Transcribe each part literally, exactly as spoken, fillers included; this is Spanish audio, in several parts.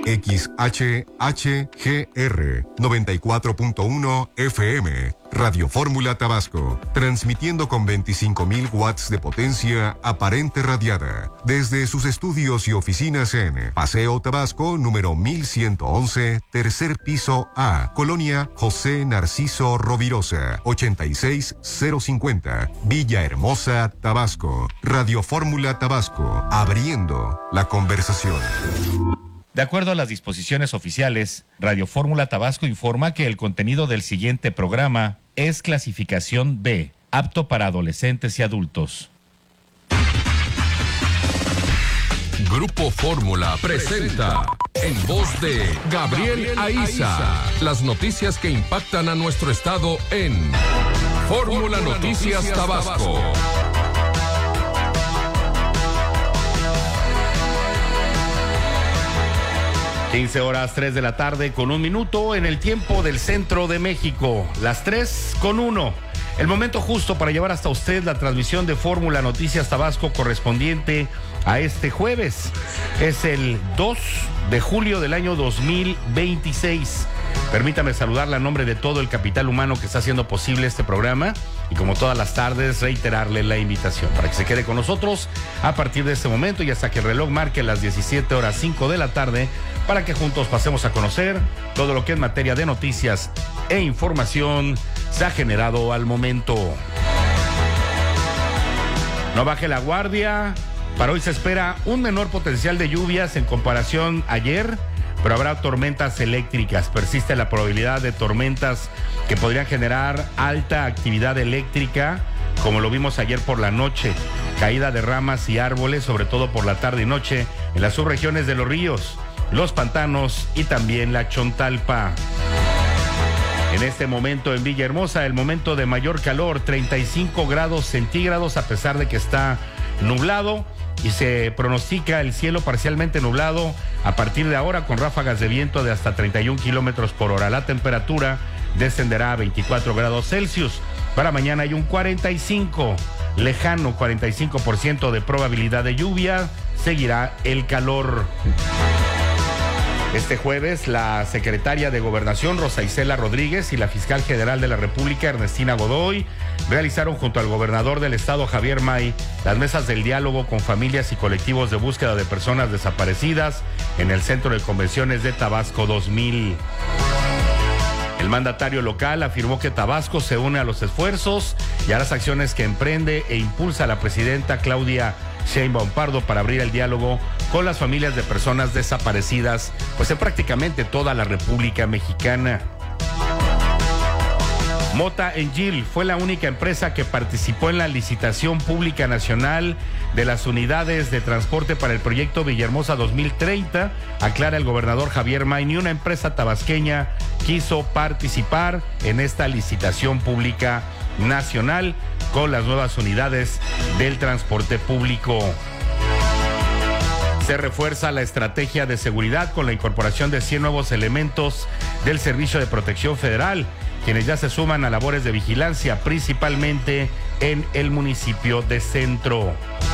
X H H G R noventa y cuatro punto uno F M. Radio Fórmula Tabasco, transmitiendo con veinticinco mil watts de potencia aparente radiada desde sus estudios y oficinas en Paseo Tabasco número mil ciento once, tercer piso A, Colonia José Narciso Rovirosa, ochenta y seis cero cincuenta, Villahermosa, Tabasco. Radio Fórmula Tabasco, abriendo la conversación. De acuerdo a las disposiciones oficiales, Radio Fórmula Tabasco informa que el contenido del siguiente programa es clasificación B, apto para adolescentes y adultos. Grupo Fórmula presenta, en voz de Gabriel Aiza, las noticias que impactan a nuestro estado en Fórmula Noticias Tabasco. quince horas, tres de la tarde con un minuto en el tiempo del centro de México. Las tres con uno. El momento justo para llevar hasta usted la transmisión de Fórmula Noticias Tabasco correspondiente a este jueves. Es el dos de julio del año dos mil veintiséis. Permítame saludarle a nombre de todo el capital humano que está haciendo posible este programa y como todas las tardes reiterarle la invitación para que se quede con nosotros a partir de este momento y hasta que el reloj marque las diecisiete horas cinco de la tarde para que juntos pasemos a conocer todo lo que en materia de noticias e información se ha generado al momento. No baje la guardia. Para hoy se espera un menor potencial de lluvias en comparación a ayer, pero habrá tormentas eléctricas. Persiste la probabilidad de tormentas que podrían generar alta actividad eléctrica, como lo vimos ayer por la noche. Caída de ramas y árboles, sobre todo por la tarde y noche, en las subregiones de los ríos, los pantanos y también la Chontalpa. En este momento en Villahermosa, el momento de mayor calor, treinta y cinco grados centígrados, a pesar de que está nublado y se pronostica el cielo parcialmente nublado a partir de ahora con ráfagas de viento de hasta treinta y un kilómetros por hora. La temperatura descenderá a veinticuatro grados Celsius. Para mañana hay un cuarenta y cinco, lejano cuarenta y cinco por ciento de probabilidad de lluvia. Seguirá el calor. Este jueves, la secretaria de Gobernación, Rosa Isela Rodríguez, y la fiscal general de la República, Ernestina Godoy, realizaron junto al gobernador del estado, Javier May, las mesas del diálogo con familias y colectivos de búsqueda de personas desaparecidas en el Centro de Convenciones de Tabasco dos mil. El mandatario local afirmó que Tabasco se une a los esfuerzos y a las acciones que emprende e impulsa la presidenta Claudia Sheinbaum Pardo para abrir el diálogo con las familias de personas desaparecidas, pues en prácticamente toda la República Mexicana. Mota Engil fue la única empresa que participó en la licitación pública nacional de las unidades de transporte para el proyecto Villahermosa dos mil treinta, aclara el gobernador Javier May. Ni una empresa tabasqueña quiso participar en esta licitación pública nacional con las nuevas unidades del transporte público. Se refuerza la estrategia de seguridad con la incorporación de cien nuevos elementos del Servicio de Protección Federal, quienes ya se suman a labores de vigilancia, principalmente en el municipio de Centro.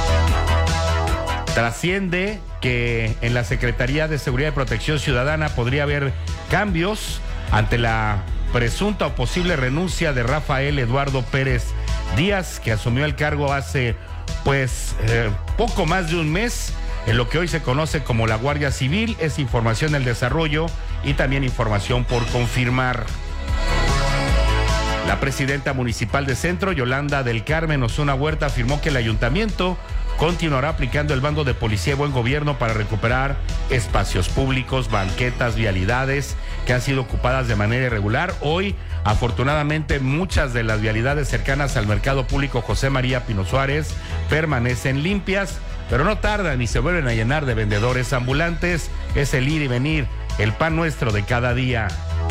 Trasciende que en la Secretaría de Seguridad y Protección Ciudadana podría haber cambios ante la presunta o posible renuncia de Rafael Eduardo Pérez Díaz, que asumió el cargo hace pues eh, poco más de un mes en lo que hoy se conoce como la Guardia Civil. Es información del desarrollo y también información por confirmar. La presidenta municipal de Centro, Yolanda del Carmen Osuna Huerta, afirmó que el ayuntamiento continuará aplicando el bando de policía y buen gobierno para recuperar espacios públicos, banquetas, vialidades que han sido ocupadas de manera irregular. Hoy, afortunadamente, muchas de las vialidades cercanas al mercado público José María Pino Suárez permanecen limpias, pero no tardan y se vuelven a llenar de vendedores ambulantes. Es el ir y venir, el pan nuestro de cada día.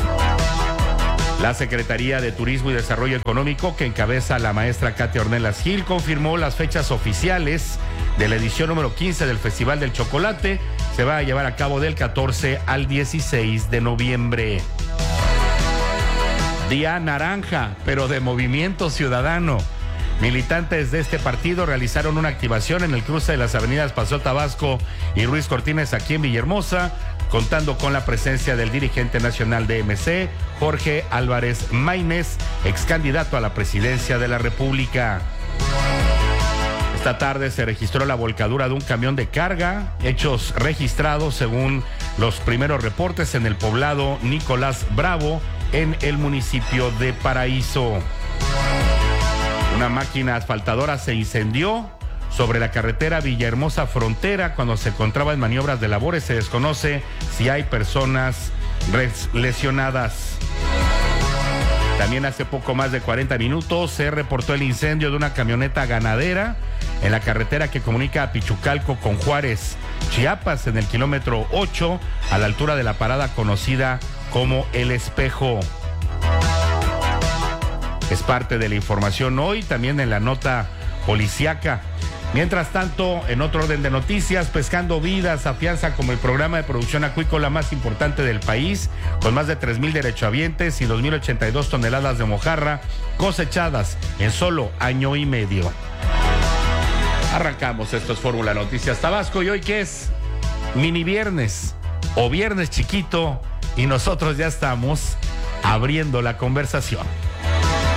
La Secretaría de Turismo y Desarrollo Económico, que encabeza la maestra Katia Ornelas Gil, confirmó las fechas oficiales de la edición número quince del Festival del Chocolate. Se va a llevar a cabo del catorce al dieciséis de noviembre. Día naranja, pero de Movimiento Ciudadano. Militantes de este partido realizaron una activación en el cruce de las avenidas Paseo Tabasco y Ruiz Cortines aquí en Villahermosa, contando con la presencia del dirigente nacional de M C, Jorge Álvarez Maínez, ex candidato a la presidencia de la República. Esta tarde se registró la volcadura de un camión de carga, hechos registrados según los primeros reportes en el poblado Nicolás Bravo, en el municipio de Paraíso. Una máquina asfaltadora se incendió sobre la carretera Villahermosa Frontera cuando se encontraba en maniobras de labores. Se desconoce si hay personas lesionadas. También hace poco más de cuarenta minutos se reportó el incendio de una camioneta ganadera en la carretera que comunica a Pichucalco con Juárez, Chiapas, en el kilómetro ocho, a la altura de la parada conocida como El Espejo. Es parte de la información hoy, también en la nota policiaca. Mientras tanto, en otro orden de noticias, Pescando Vidas afianza como el programa de producción acuícola más importante del país, con más de tres mil derechohabientes y dos mil ochenta y dos toneladas de mojarra cosechadas en solo año y medio. Arrancamos, esto es Fórmula Noticias Tabasco, y hoy que es mini viernes o viernes chiquito, y nosotros ya estamos abriendo la conversación.